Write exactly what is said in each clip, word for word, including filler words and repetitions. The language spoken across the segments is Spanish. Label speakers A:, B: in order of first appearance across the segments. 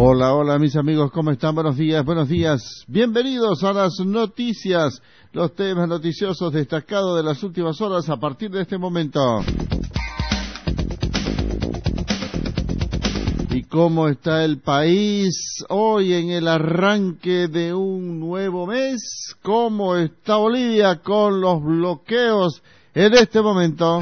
A: Hola, hola mis amigos, ¿cómo están? Buenos días, buenos días. Bienvenidos a las noticias, los temas noticiosos destacados de las últimas horas a partir de este momento. ¿Y cómo está el país hoy en el arranque de un nuevo mes? ¿Cómo está Bolivia con los bloqueos en este momento?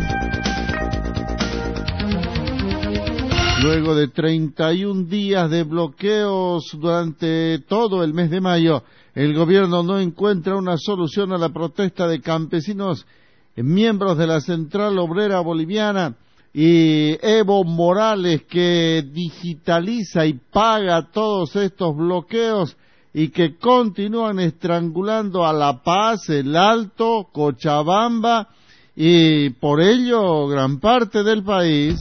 A: Luego de treinta y un días de bloqueos durante todo el mes de mayo, el gobierno no encuentra una solución a la protesta de campesinos, miembros de la Central Obrera Boliviana y Evo Morales, que digitaliza y paga todos estos bloqueos y que continúan estrangulando a La Paz, El Alto, Cochabamba y por ello gran parte del país.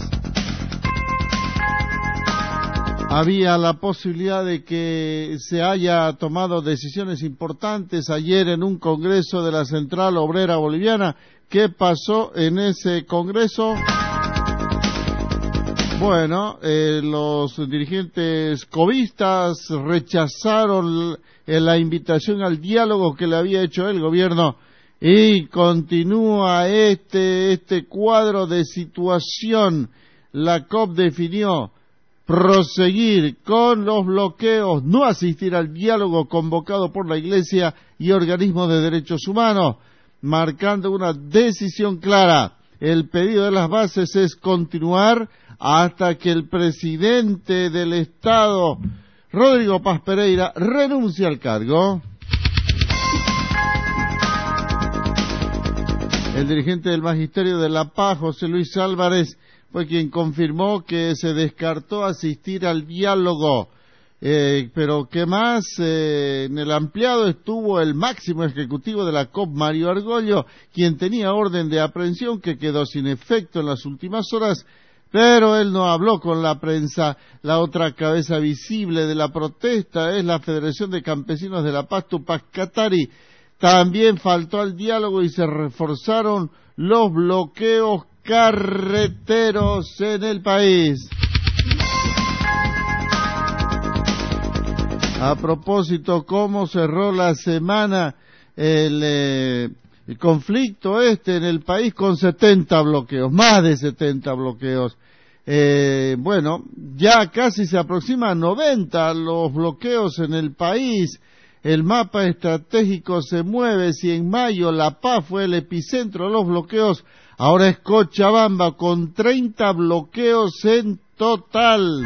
A: Había la posibilidad de que se haya tomado decisiones importantes ayer en un congreso de la Central Obrera Boliviana. ¿Qué pasó en ese congreso? Bueno, eh, los dirigentes covistas rechazaron la invitación al diálogo que le había hecho el gobierno y continúa este, este cuadro de situación. La C O P definió proseguir con los bloqueos, no asistir al diálogo convocado por la Iglesia y organismos de derechos humanos, marcando una decisión clara. El pedido de las bases es continuar hasta que el presidente del Estado, Rodrigo Paz Pereira, renuncie al cargo. El dirigente del Magisterio de La Paz, José Luis Álvarez, fue quien confirmó que se descartó asistir al diálogo, eh, pero ¿qué más? Eh, en el ampliado estuvo el máximo ejecutivo de la C O P, Mario Argollo, quien tenía orden de aprehensión que quedó sin efecto en las últimas horas, pero él no habló con la prensa. La otra cabeza visible de la protesta es la Federación de Campesinos de La Paz, Tupac Katari. También faltó al diálogo y se reforzaron los bloqueos carreteros en el país. A propósito, ¿cómo cerró la semana el, eh, el conflicto este en el país? Con setenta bloqueos, más de setenta bloqueos. Eh, bueno, ya casi se aproxima a noventa los bloqueos en el país. El mapa estratégico se mueve. Si en mayo La Paz fue el epicentro de los bloqueos, ahora es Cochabamba con treinta bloqueos en total.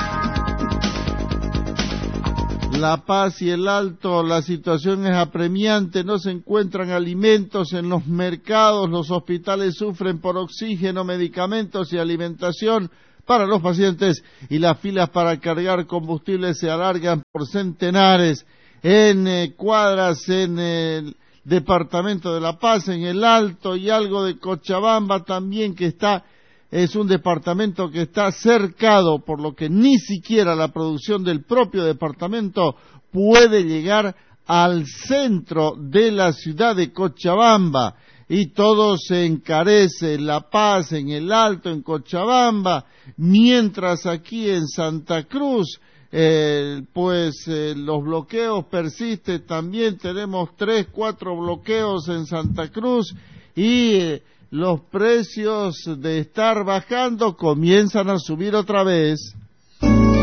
A: La Paz y El Alto, la situación es apremiante, no se encuentran alimentos en los mercados, los hospitales sufren por oxígeno, medicamentos y alimentación para los pacientes y las filas para cargar combustible se alargan por centenares en eh, cuadras en el departamento de La Paz, en El Alto y algo de Cochabamba también, que está, es un departamento que está cercado, por lo que ni siquiera la producción del propio departamento puede llegar al centro de la ciudad de Cochabamba, y todo se encarece en La Paz, en El Alto, en Cochabamba, mientras aquí en Santa Cruz Eh, pues eh, los bloqueos persisten. También tenemos tres, cuatro bloqueos en Santa Cruz y eh, los precios de estar bajando comienzan a subir otra vez.